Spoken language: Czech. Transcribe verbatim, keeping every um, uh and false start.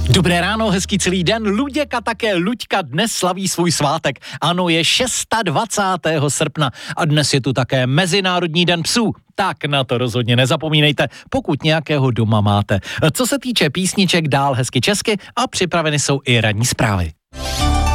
Dobré ráno, hezký celý den. Luděk a také Luďka dnes slaví svůj svátek. Ano, je dvacátého šestého srpna a dnes je tu také Mezinárodní den psů. Tak na to rozhodně nezapomínejte, pokud nějakého doma máte. Co se týče písniček, dál hezky česky a připraveny jsou i ranní zprávy.